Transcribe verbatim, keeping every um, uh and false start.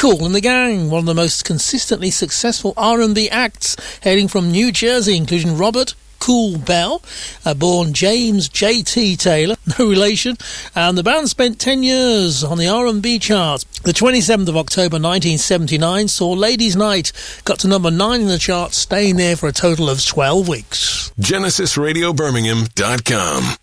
Kool and the Gang, one of the most consistently successful R and B acts, hailing from New Jersey, including Robert Kool Bell, uh, born James J T Taylor, no relation, and the band spent ten years on the R and B charts. The twenty-seventh of October nineteen seventy-nine saw Ladies' Night, got to number nine in the charts, staying there for a total of twelve weeks. Genesis Radio Birmingham dot com